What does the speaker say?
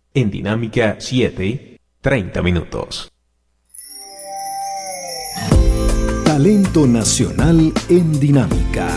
En Dinámica 7, 30 minutos. Talento nacional en Dinámica.